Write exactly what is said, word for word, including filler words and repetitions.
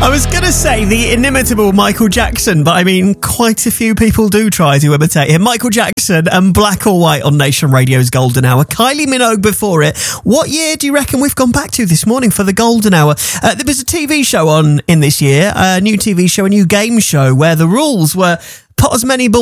I was going to say the inimitable Michael Jackson, but I mean, quite a few people do try to imitate him. Michael Jackson and Black or White on Nation Radio's Golden Hour. Kylie Minogue before it. What year do you reckon we've gone back to this morning for the Golden Hour? Uh, there was a T V show on in this year, a new T V show, a new game show, where the rules were put as many balls